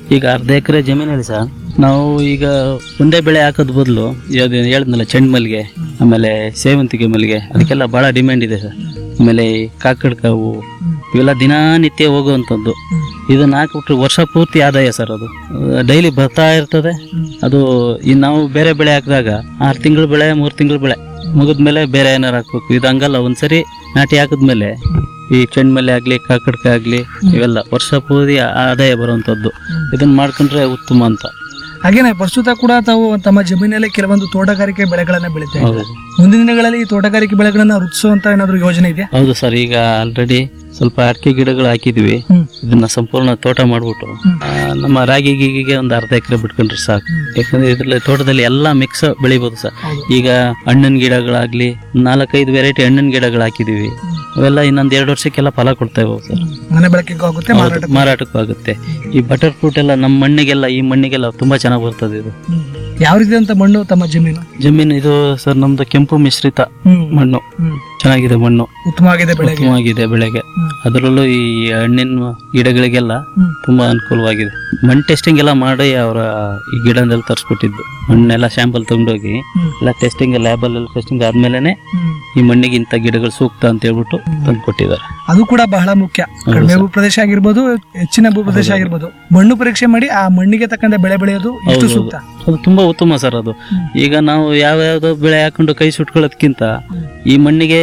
ಈಗ ಅರ್ಧ ಎಕರೆ ಜಮೀನಲ್ಲಿ ಸರ್ ನಾವು ಈಗ ಒಂದೇ ಬೆಳೆ ಹಾಕೋದ್ ಬದಲು ಹೇಳಿದ್ನಲ್ಲ ಚೆಂಡು ಮಲ್ಲಿಗೆ, ಆಮೇಲೆ ಸೇವಂತಿಗೆ ಮಲ್ಲಿಗೆ, ಅದಕ್ಕೆಲ್ಲ ಬಹಳ ಡಿಮ್ಯಾಂಡ್ ಇದೆ ಸರ್. ಆಮೇಲೆ ಕಾಕಡ್ಕಾವು ಇವೆಲ್ಲ ದಿನನಿತ್ಯ ಹೋಗುವಂಥದ್ದು. ಇದನ್ನ ಹಾಕ್ಬಿಟ್ರೆ ವರ್ಷ ಪೂರ್ತಿ ಆದಾಯ ಸರ್. ಅದು ಡೈಲಿ ಬರ್ತಾ ಇರ್ತದೆ. ಅದು ನಾವು ಬೇರೆ ಬೆಳೆ ಹಾಕಿದಾಗ 6 ತಿಂಗಳು ಬೆಳೆ 3 ತಿಂಗಳು ಬೆಳೆ ಮುಗಿದ್ಮೇಲೆ ಬೇರೆ ಏನಾರು ಹಾಕ್ಬೇಕು. ಇದು ಹಂಗಲ್ಲ, ಒಂದ್ಸರಿ ನಾಟಿ ಹಾಕಿದ್ಮೇಲೆ ಈ ಚೆಂಡ್ಮಲ್ಲೆ ಆಗ್ಲಿ ಕಾಕಡ್ಕ ಆಗ್ಲಿ ಇವೆಲ್ಲ ವರ್ಷ ಪೂರ್ತಿ ಆದಾಯ ಬರುವಂತದ್ದು. ಇದನ್ನ ಮಾಡ್ಕೊಂಡ್ರೆ ಉತ್ತಮ ಅಂತ. ಹಾಗೇನೆ ಪ್ರಸ್ತುತ ಕೂಡ ತಾವು ತಮ್ಮ ಜಮೀನಲ್ಲಿ ಕೆಲವೊಂದು ತೋಟಗಾರಿಕೆ ಬೆಳೆಗಳನ್ನ ಬೆಳೀತಾ ಇದ್ದಾರೆ. ಮುಂದಿನ ದಿನಗಳಲ್ಲಿ ಈ ತೋಟಗಾರಿಕೆ ಬೆಳೆಗಳನ್ನ ವೃದ್ಧಿಸುವಂತ ಏನಾದ್ರು ಯೋಜನೆ ಇದೆಯಾ? ಹೌದು ಸರ್, ಈಗ ಆಲ್ರೆಡಿ ಸ್ವಲ್ಪ ಅಡಿಕೆ ಗಿಡಗಳು ಹಾಕಿದ್ವಿ. ಇದನ್ನ ಸಂಪೂರ್ಣ ತೋಟ ಮಾಡ್ಬಿಟ್ಟು ನಮ್ಮ ರಾಗಿ ಗೀಗಿಗೆ ಒಂದು ಅರ್ಧ ಎಕರೆ ಬಿಟ್ಕೊಂಡ್ರೆ ಸಾಕು. ಯಾಕಂದ್ರೆ ಇದ್ರಲ್ಲಿ ತೋಟದಲ್ಲಿ ಎಲ್ಲಾ ಮಿಕ್ಸ್ ಬೆಳಿಬಹುದು ಸರ್. ಈಗ ಹಣ್ಣಿನ ಗಿಡಗಳಾಗ್ಲಿ 4-5 ವೆರೈಟಿ ಹಣ್ಣಿನ ಗಿಡಗಳು ಹಾಕಿದೀವಿ. ಅವೆಲ್ಲ ಇನ್ನೊಂದ್ 2 ವರ್ಷಕ್ಕೆಲ್ಲ ಫಲ ಕೊಡ್ತಾ ಇವು ಸರ್. ಮನೆ ಬಳಕೆಗೂ ಆಗುತ್ತೆ, ಮಾರಾಟಕ್ಕೂ ಆಗುತ್ತೆ. ಈ ಬಟರ್ ಫ್ರೂಟ್ ಎಲ್ಲ ನಮ್ಮ ಮಣ್ಣಿಗೆಲ್ಲ, ಈ ಮಣ್ಣಿಗೆಲ್ಲ ತುಂಬಾ ಚೆನ್ನಾಗಿ ಬರ್ತದೆ ಇದು. ಯಾವ ರೀತಿ ಅಂತ ಮಣ್ಣು ತಮ್ಮ ಜಮೀನು ಇದು ಸರ್ ನಮ್ದು ಕೆಂಪು ಮಿಶ್ರಿತ ಮಣ್ಣು. ಚೆನ್ನಾಗಿದೆ ಮಣ್ಣು, ಉತ್ತಮವಾಗಿದೆ ಬೆಳೆಗೆ. ಅದರಲ್ಲೂ ಈ ಹಣ್ಣಿನ ಗಿಡಗಳಿಗೆಲ್ಲ ತುಂಬಾ ಅನುಕೂಲವಾಗಿದೆ. ಮಣ್ಣು ಟೆಸ್ಟಿಂಗ್ ಎಲ್ಲ ಮಾಡಿ ಅವರ ಈ ಗಿಡದಲ್ಲಿ ತರಿಸ್ಕೊಟ್ಟಿದ್ದು. ಮಣ್ಣೆಲ್ಲ ಸ್ಯಾಂಪಲ್ ತಗೊಂಡೋಗಿ ಎಲ್ಲ ಟೆಸ್ಟಿಂಗ್ ಲ್ಯಾಬಲ್ಲಿ ಟೆಸ್ಟಿಂಗ್ ಆದ್ಮೇಲೆ ಈ ಮಣ್ಣಿಗೆ ಇಂಥ ಗಿಡಗಳು ಸೂಕ್ತ ಅಂತ ಹೇಳ್ಬಿಟ್ಟು ತಂದು ಕೊಟ್ಟಿದ್ದಾರೆ. ಅದು ಕೂಡ ಬಹಳ ಮುಖ್ಯ. ಕಡಿಮೆ ಭೂಪ್ರದೇಶ ಆಗಿರ್ಬೋದು, ಹೆಚ್ಚಿನ ಭೂಪ್ರದೇಶ ಆಗಿರ್ಬೋದು, ಮಣ್ಣು ಪರೀಕ್ಷೆ ಮಾಡಿ ಆ ಮಣ್ಣಿಗೆ ತಕ್ಕಂತೆ ಬೆಳೆ ಬೆಳೆಯೋದು ಎಷ್ಟು ಸೂಕ್ತ. ಅದು ತುಂಬಾ ಉತ್ತಮ ಸರ್. ಅದು ಈಗ ನಾವು ಯಾವ್ಯಾವ್ದೋ ಬೆಳೆ ಹಾಕೊಂಡು ಕೈ ಸುಟ್ಕೊಳ್ಳೋದಕ್ಕಿಂತ ಈ ಮಣ್ಣಿಗೆ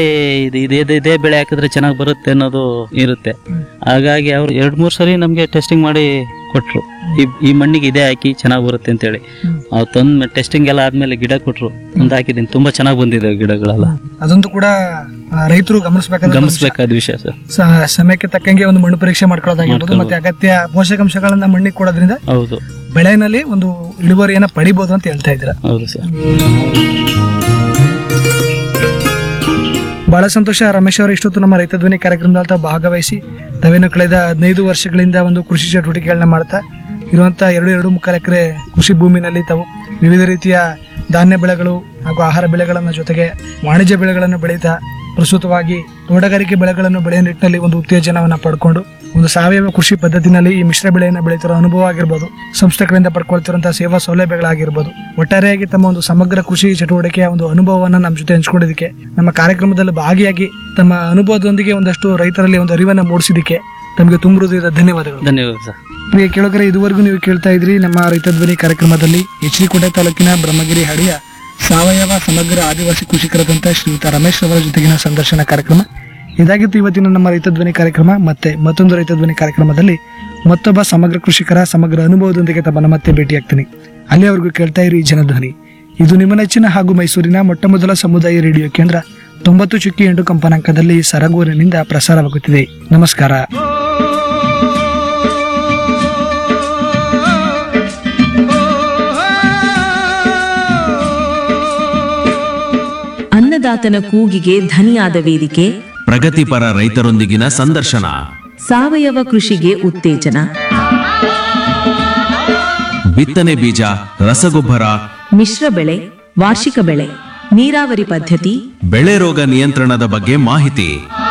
ಇದೇ ಬೆಳೆ ಹಾಕಿದ್ರೆ ಚೆನ್ನಾಗಿ ಬರುತ್ತೆ ಅನ್ನೋದು ಇರುತ್ತೆ. ಹಾಗಾಗಿ ಅವ್ರು 2-3 ಸರಿ ನಮ್ಗೆ ಟೆಸ್ಟಿಂಗ್ ಮಾಡಿ ಕೊಟ್ರು. ಈ ಮಣ್ಣಿಗೆ ಇದೇ ಹಾಕಿ ಚೆನ್ನಾಗಿ ಬರುತ್ತೆ ಅಂತ ಹೇಳಿ ಅವ್ರು ತಂದ್ ಟೆಸ್ಟಿಂಗ್ ಎಲ್ಲ ಆದ್ಮೇಲೆ ಗಿಡ ಕೊಟ್ರು. ಒಂದು ಹಾಕಿದ್ದೀನಿ, ತುಂಬಾ ಚೆನ್ನಾಗಿ ಬಂದಿದೆ ಗಿಡಗಳೆಲ್ಲ. ಅದಂತೂ ಕೂಡ ರೈತರು ಗಮನಿಸಬೇಕಾದ ವಿಷಯ ಸರ್. ಸಮಯಕ್ಕೆ ತಕ್ಕಂಗೆ ಒಂದು ಮಣ್ಣು ಪರೀಕ್ಷೆ ಮಾಡ್ಕೊಳ್ಳೋದಾಗಿರ್ಬೋದು, ಮತ್ತೆ ಅಗತ್ಯ ಪೋಷಕಾಂಶಗಳನ್ನ ಮಣ್ಣಿಗೆ ಕೊಡೋದ್ರಿಂದ ಹೌದು ಬೆಳೆನಲ್ಲಿ ಒಂದು ಇಳುವರಿಯನ್ನ ಪಡಿಬಹುದು ಅಂತ ಹೇಳ್ತಾ ಇದ್ದೀರಾ. ಹೌದು ಸರ್. ಬಹಳ ಸಂತೋಷ ರಮೇಶ್ ಅವರು, ಇಷ್ಟೊತ್ತು ನಮ್ಮ ರೈತ ಧ್ವನಿ ಕಾರ್ಯಕ್ರಮದಲ್ಲಿ ಭಾಗವಹಿಸಿ ತಾವೇನು ಕಳೆದ 15 ವರ್ಷಗಳಿಂದ ಒಂದು ಕೃಷಿ ಚಟುವಟಿಕೆಗಳನ್ನ ಮಾಡ್ತಾ ಇರುವಂತ 2-2.25 ಎಕರೆ ಕೃಷಿ ಭೂಮಿನಲ್ಲಿ ತಾವು ವಿವಿಧ ರೀತಿಯ ಧಾನ್ಯ ಬೆಳೆಗಳು ಹಾಗೂ ಆಹಾರ ಬೆಳೆಗಳನ್ನ ಜೊತೆಗೆ ವಾಣಿಜ್ಯ ಬೆಳೆಗಳನ್ನು ಬೆಳೀತಾ ಪ್ರಸ್ತುತವಾಗಿ ತೋಟಗಾರಿಕೆ ಬೆಳೆಗಳನ್ನು ಬೆಳೆಯುವ ನಿಟ್ಟಿನಲ್ಲಿ ಒಂದು ಉತ್ತೇಜನವನ್ನ ಪಡ್ಕೊಂಡು ಒಂದು ಸಾವಯವ ಕೃಷಿ ಪದ್ಧತಿನಲ್ಲಿ ಈ ಮಿಶ್ರ ಬೆಳೆಯನ್ನು ಬೆಳೀತಿರೋ ಅನುಭವ ಆಗಿರ್ಬೋದು, ಸಂಸ್ಥೆ ಕಡೆಯಿಂದ ಪಡ್ಕೊಳ್ತಿರುವಂತಹ ಸೇವಾ ಸೌಲಭ್ಯಗಳಾಗಿರ್ಬೋದು, ಒಟ್ಟಾರೆಯಾಗಿ ತಮ್ಮ ಒಂದು ಸಮಗ್ರ ಕೃಷಿ ಚಟುವಟಿಕೆಯ ಒಂದು ಅನುಭವವನ್ನ ನಮ್ಮ ಜೊತೆ ಹಂಚ್ಕೊಂಡಿದ್ದಕ್ಕೆ, ನಮ್ಮ ಕಾರ್ಯಕ್ರಮದಲ್ಲಿ ಭಾಗಿಯಾಗಿ ತಮ್ಮ ಅನುಭವದೊಂದಿಗೆ ಒಂದಷ್ಟು ರೈತರಲ್ಲಿ ಒಂದು ಅರಿವನ್ನ ಮೂಡಿಸಿದಕ್ಕೆ ತಮಗೆ ತುಂಬ ಹೃದಯದ ಧನ್ಯವಾದಗಳು. ಧನ್ಯವಾದ ಸರ್. ಪ್ರಿಯ ಕೇಳುಗರೆ, ಇದುವರೆಗೂ ನೀವು ಕೇಳ್ತಾ ಇದ್ರಿ ನಮ್ಮ ರೈತ ಧ್ವನಿ ಕಾರ್ಯಕ್ರಮದಲ್ಲಿ ಎಚ್.ಡಿ. ತಾಲೂಕಿನ ಬ್ರಹ್ಮಗಿರಿ ಹಳ್ಳಿಯ ಸಾವಯವ ಸಮಗ್ರ ಆದಿವಾಸಿ ಕೃಷಿಕರಾದಂತಹ ಶ್ರೀಯುತ ರಮೇಶ್ ಅವರ ಜೊತೆಗಿನ ಸಂದರ್ಶನ ಕಾರ್ಯಕ್ರಮ ಇದಾಗಿತ್ತು ಇವತ್ತಿನ ನಮ್ಮ ರೈತ ಧ್ವನಿ ಕಾರ್ಯಕ್ರಮ. ಮತ್ತೆ ಮತ್ತೊಂದು ರೈತ ಧ್ವನಿ ಕಾರ್ಯಕ್ರಮದಲ್ಲಿ ಮತ್ತೊಬ್ಬ ಸಮಗ್ರ ಕೃಷಿಕರ ಸಮಗ್ರ ಅನುಭವದೊಂದಿಗೆ ತಮ್ಮನ್ನ ಮತ್ತೆ ಭೇಟಿಯಾಗ್ತೀನಿ. ಅಲ್ಲಿಯವರೆಗೂ ಕೇಳ್ತಾ ಇರಿ ಜನಧ್ವನಿ. ಇದು ನಿಮ್ಮ ನೆಚ್ಚಿನ ಹಾಗೂ ಮೈಸೂರಿನ ಮೊಟ್ಟಮೊದಲ ಸಮುದಾಯ ರೇಡಿಯೋ ಕೇಂದ್ರ 90.8 ಕಂಪನಾಂಕದಲ್ಲಿ ಸರಗೂರಿನಿಂದ ಪ್ರಸಾರವಾಗುತ್ತಿದೆ. ನಮಸ್ಕಾರ. ಅನ್ನದಾತನ ಕೂಗಿಗೆ ಧನಿಯಾದ ವೇದಿಕೆ, ಪ್ರಗತಿಪರ ರೈತರೊಂದಿಗಿನ ಸಂದರ್ಶನ, ಸಾವಯವ ಕೃಷಿಗೆ ಉತ್ತೇಜನ, ಬಿತ್ತನೆ ಬೀಜ, ರಸಗೊಬ್ಬರ, ಮಿಶ್ರ ಬೆಳೆ, ವಾರ್ಷಿಕ ಬೆಳೆ, ನೀರಾವರಿ ಪದ್ಧತಿ, ಬೆಳೆ ರೋಗ ನಿಯಂತ್ರಣದ ಬಗ್ಗೆ ಮಾಹಿತಿ,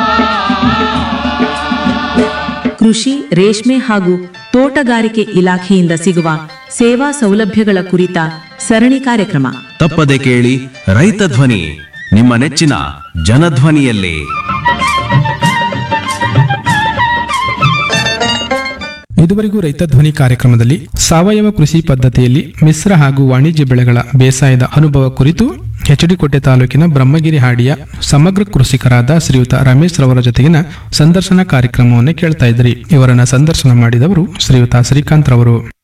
ಕೃಷಿ, ರೇಷ್ಮೆ ಹಾಗೂ ತೋಟಗಾರಿಕೆ ಇಲಾಖೆಯಿಂದ ಸಿಗುವ ಸೇವಾ ಸೌಲಭ್ಯಗಳ ಕುರಿತ ಸರಣಿ ಕಾರ್ಯಕ್ರಮ. ತಪ್ಪದೆ ಕೇಳಿ ರೈತ ಧ್ವನಿ, ನಿಮ್ಮ ನೆಚ್ಚಿನ ಜನಧ್ವನಿಯಲ್ಲಿ. ಇದುವರೆಗೂ ರೈತ ಧ್ವನಿ ಕಾರ್ಯಕ್ರಮದಲ್ಲಿ ಸಾವಯವ ಕೃಷಿ ಪದ್ಧತಿಯಲ್ಲಿ ಮಿಶ್ರ ಹಾಗೂ ವಾಣಿಜ್ಯ ಬೆಳೆಗಳ ಬೇಸಾಯದ ಅನುಭವ ಕುರಿತು ಎಚ್.ಡಿ. ತಾಲೂಕಿನ ಬ್ರಹ್ಮಗಿರಿ ಹಾಡಿಯ ಸಮಗ್ರ ಕೃಷಿಕರಾದ ಶ್ರೀಯುತ ರಮೇಶ್ ರವರ ಜೊತೆಗಿನ ಸಂದರ್ಶನ ಕಾರ್ಯಕ್ರಮವನ್ನು ಕೇಳ್ತಾ ಇದ್ರಿ. ಇವರನ್ನ ಸಂದರ್ಶನ ಮಾಡಿದವರು ಶ್ರೀಯುತ ಶ್ರೀಕಾಂತ್ ರವರು.